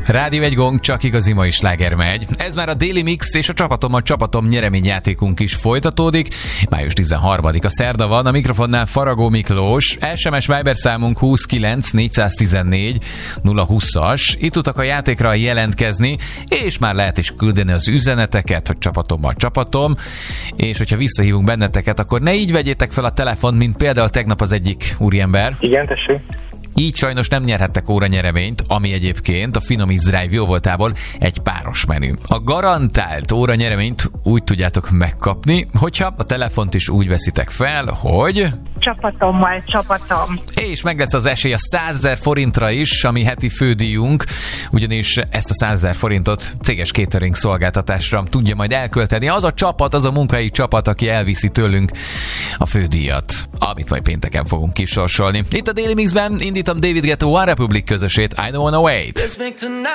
Rádió egy gong, csak igazi mai sláger megy. Ez már a Daily Mix, és a csapatom nyereményjátékunk is folytatódik. Május 13-a szerda van, a mikrofonnál Faragó Miklós. SMS Viber számunk 29 414 020-as. Itt tudtak a játékra jelentkezni, és már lehet is küldeni az üzeneteket, hogy csapatom. És hogyha visszahívunk benneteket, akkor ne így vegyétek fel a telefont, mint például tegnap az egyik úriember. Igen, tessék. Így sajnos nem nyerhettek óranyereményt, ami egyébként a Finom is Drive jóvoltából egy páros menü. A garantált óranyereményt úgy tudjátok megkapni, hogyha a telefont is úgy veszitek fel, hogy... Csapatom. És meg lesz az esély a 100 000 forintra is, ami heti fődíjunk, ugyanis ezt a 100 000 forintot céges catering szolgáltatásra tudja majd elkölteni az a csapat, az a munkahelyi csapat, aki elviszi tőlünk a fődíjat, amit majd pénteken fogunk kisorsolni. Itt a Daily Mixben indítom David Guetta One Republic közösét, I Don't Wanna Wait.